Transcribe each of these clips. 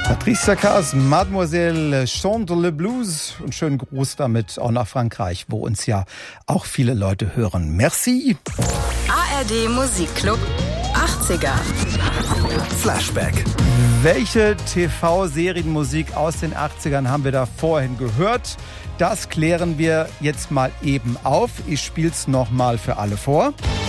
Patricia Cass, Mademoiselle chante le blues und schönen Gruß damit auch nach Frankreich, wo uns ja auch viele Leute hören. Merci. ARD Musikclub 80er. Flashback. Welche TV-Serienmusik aus den 80ern haben wir da vorhin gehört? Das klären wir jetzt mal eben auf. Ich spiel's nochmal für alle vor.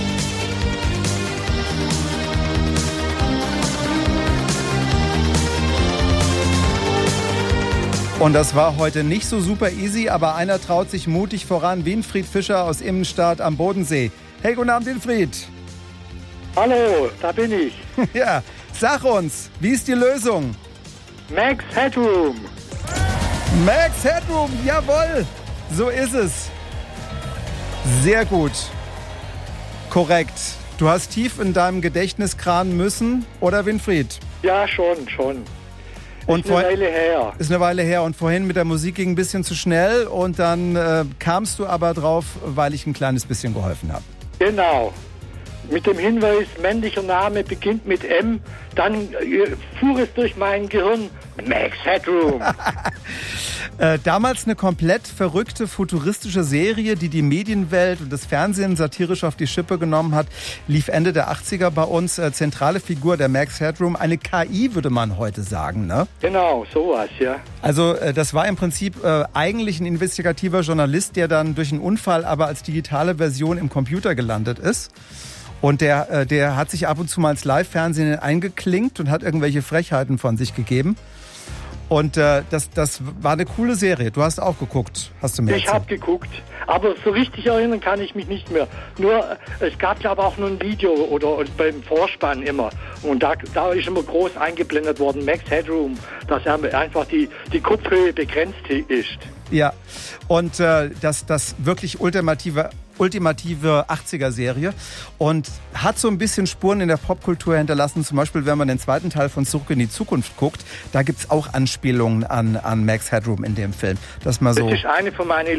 Und das war heute nicht so super easy, aber einer traut sich mutig voran. Winfried Fischer aus Immenstadt am Bodensee. Hey, guten Abend, Winfried. Hallo, da bin ich. Ja, sag uns, wie ist die Lösung? Max Headroom. Max Headroom, jawohl, so ist es. Sehr gut. Korrekt. Du hast tief in deinem Gedächtnis kranen müssen, oder Winfried? Ja, schon. Und ist eine Weile her. Ist eine Weile her. Und vorhin mit der Musik ging ein bisschen zu schnell und dann kamst du aber drauf, weil ich ein kleines bisschen geholfen habe. Genau. Mit dem Hinweis, männlicher Name beginnt mit M, dann fuhr es durch mein Gehirn, Max Headroom. Damals eine komplett verrückte, futuristische Serie, die die Medienwelt und das Fernsehen satirisch auf die Schippe genommen hat, lief Ende der 80er bei uns. Zentrale Figur der Max Headroom, eine KI würde man heute sagen, ne? Genau, sowas, ja. Also das war im Prinzip eigentlich ein investigativer Journalist, der dann durch einen Unfall aber als digitale Version im Computer gelandet ist. Und der hat sich ab und zu mal ins Live-Fernsehen eingeklinkt und hat irgendwelche Frechheiten von sich gegeben. Und das war eine coole Serie. Du hast auch geguckt, hast du mir erzählt. Ich habe geguckt, aber so richtig erinnern kann ich mich nicht mehr. Nur, es gab ja aber auch nur ein Video oder beim Vorspann immer. Und da ist immer groß eingeblendet worden, Max Headroom, dass einfach die Kopfhöhe begrenzt ist. Ja, und das wirklich ultimative 80er-Serie und hat so ein bisschen Spuren in der Popkultur hinterlassen. Zum Beispiel, wenn man den zweiten Teil von Zurück in die Zukunft guckt, da gibt's auch Anspielungen an Max Headroom in dem Film. Das ist eine von meinen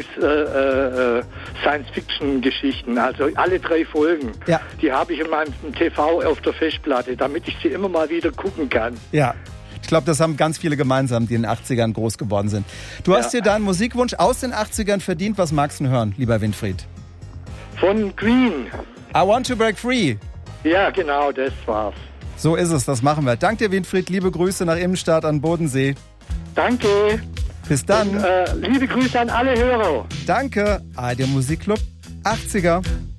Lieblings-Science-Fiction-Geschichten. Also alle 3 Folgen. Ja. Die habe ich in meinem TV auf der Festplatte, damit ich sie immer mal wieder gucken kann. Ja. Ich glaube, das haben ganz viele gemeinsam, die in den 80ern groß geworden sind. Du hast dir deinen Musikwunsch aus den 80ern verdient. Was magst du hören, lieber Winfried? Von Queen. I Want to Break Free. Ja, genau, das war's. So ist es, das machen wir. Danke dir, Winfried. Liebe Grüße nach Immenstadt an Bodensee. Danke. Bis dann. Und, liebe Grüße an alle Hörer. Danke. Der Musikclub 80er.